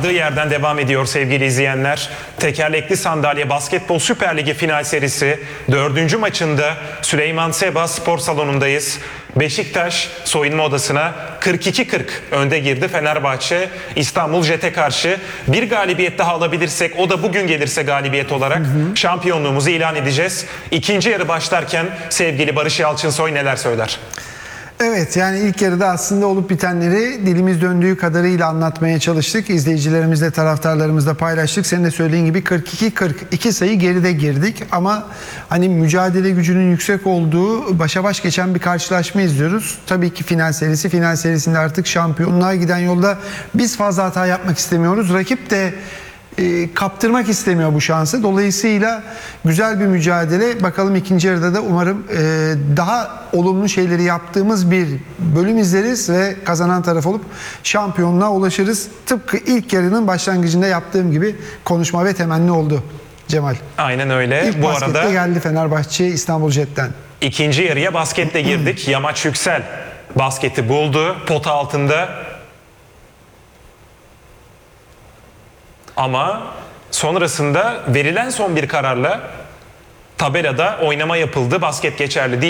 kaldığı yerden devam ediyor sevgili izleyenler. Tekerlekli sandalye basketbol Süper Ligi final serisi 4. maçında Süleyman Seba Spor Salonu'ndayız. Beşiktaş soyunma odasına 42-40 önde girdi. Fenerbahçe İstanbul Jet'e karşı bir galibiyet daha alabilirsek, o da bugün gelirse galibiyet olarak şampiyonluğumuzu ilan edeceğiz. İkinci yarı başlarken sevgili Barış Yalçınsoy neler söyler? Evet, yani ilk yarıda aslında olup bitenleri dilimiz döndüğü kadarıyla anlatmaya çalıştık. İzleyicilerimizle, taraftarlarımızla paylaştık. Senin de söylediğin gibi 42-42 sayı geride girdik. Ama hani mücadele gücünün yüksek olduğu, başa baş geçen bir karşılaşma izliyoruz. Tabii ki final serisinde artık şampiyonluğa giden yolda biz fazla hata yapmak istemiyoruz. Rakip de kaptırmak istemiyor bu şansı. Dolayısıyla güzel bir mücadele. Bakalım ikinci yarıda da umarım daha olumlu şeyleri yaptığımız bir bölüm izleriz ve kazanan taraf olup şampiyonluğa ulaşırız. Tıpkı ilk yarının başlangıcında yaptığım gibi konuşma ve temenni oldu Cemal. Aynen öyle. İlk bu baskette arada geldi Fenerbahçe İstanbul Jet'ten. İkinci yarıya basketle girdik. Yamaç Yüksel basketi buldu. Pota altında. Ama sonrasında verilen son bir kararla tabelada oynama yapıldı. Basket geçerli değil.